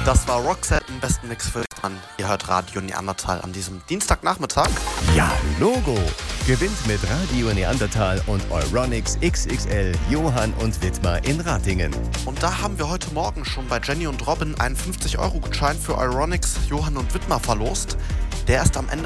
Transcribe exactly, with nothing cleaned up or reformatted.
Das war Roxette im besten Mix für an. Ihr hört Radio Neandertal an diesem Dienstagnachmittag. Ja, Logo. Gewinnt mit Radio Neandertal und Euronics X X L Johann und Wittmer in Ratingen. Und da haben wir heute Morgen schon bei Jenny und Robin einen fünfzig Euro Gutschein für Euronics Johann und Wittmer verlost. Der ist am Ende